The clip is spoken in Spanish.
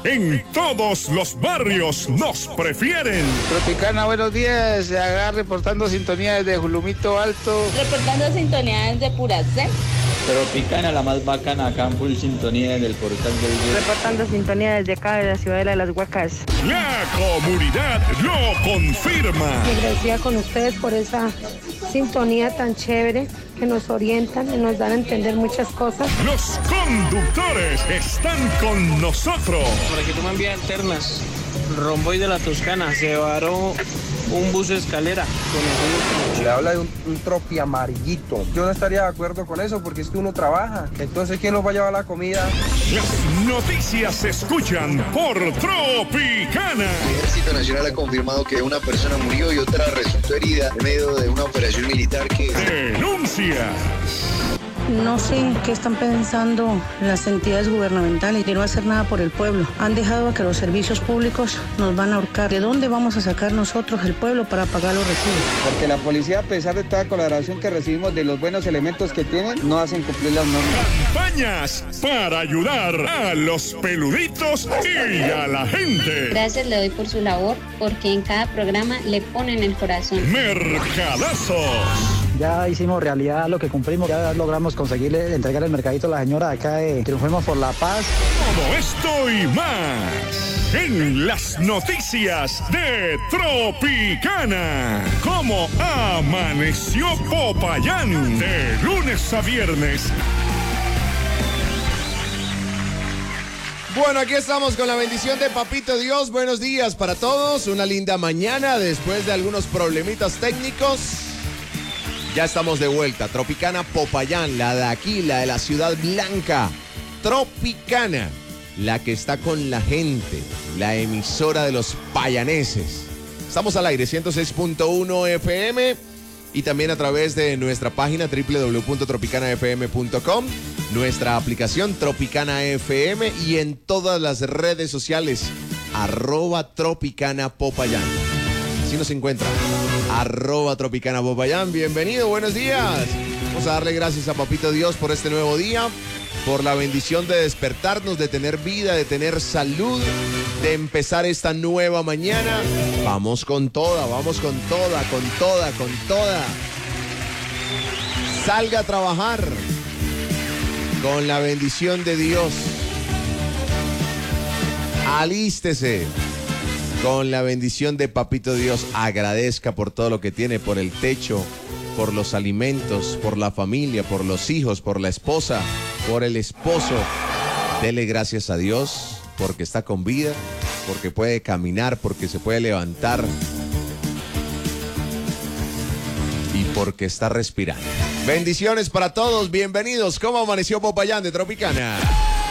En todos los barrios nos prefieren. Tropicana, buenos días. Acá reportando sintonía desde Julumito Alto. Reportando sintonía desde Puracé. Tropicana, la más bacana, acá en full sintonía del portal del día. Reportando sintonía desde acá, de la Ciudadela de las Huacas. La comunidad lo confirma. Agradecida con ustedes por esa sintonía tan chévere que nos orientan y nos dan a entender muchas cosas. Los conductores están con nosotros. Para que tomen vía alternas. Romboy de la Toscana, se varó un bus escalera. Le habla de un tropi amarillito. Yo no estaría de acuerdo con eso porque es que uno trabaja. Entonces, ¿quién nos va a llevar la comida? Las noticias se escuchan por Tropicana. El Ejército Nacional ha confirmado que una persona murió y otra resultó herida en medio de una operación militar que... Denuncias. No sé qué están pensando las entidades gubernamentales de no hacer nada por el pueblo. Han dejado a que los servicios públicos nos van a ahorcar. ¿De dónde vamos a sacar nosotros el pueblo para pagar los recibos? Porque la policía, a pesar de toda colaboración que recibimos de los buenos elementos que tienen, no hacen cumplir las normas. Campañas para ayudar a los peluditos y a la gente. Gracias le doy por su labor, porque en cada programa le ponen el corazón. Mercadazos. Ya hicimos realidad lo que cumplimos, ya logramos conseguirle entregar el mercadito a la señora de acá de Triunfemos por la Paz. Todo esto y más en las noticias de Tropicana. ¿Cómo amaneció Popayán? De lunes a viernes. Bueno, aquí estamos con la bendición de Papito Dios. Buenos días para todos. Una linda mañana después de algunos problemitas técnicos. Ya estamos de vuelta. Tropicana Popayán, la de aquí, la de la Ciudad Blanca. Tropicana, la que está con la gente, la emisora de los payaneses. Estamos al aire, 106.1 FM y también a través de nuestra página www.tropicanafm.com, nuestra aplicación Tropicana FM y en todas las redes sociales, @Tropicana Popayán. Así nos encuentra. @Tropicana Popayán. Bienvenido, buenos días. Vamos a darle gracias a Papito Dios por este nuevo día, por la bendición de despertarnos, de tener vida, de tener salud, de empezar esta nueva mañana. Vamos con toda, vamos con toda, con toda, con toda. Salga a trabajar con la bendición de Dios. Alístese con la bendición de Papito Dios. Agradezca por todo lo que tiene, por el techo, por los alimentos, por la familia, por los hijos, por la esposa, por el esposo. Dele gracias a Dios porque está con vida, porque puede caminar, porque se puede levantar y porque está respirando. Bendiciones para todos, bienvenidos. ¿Cómo amaneció Popayán de Tropicana?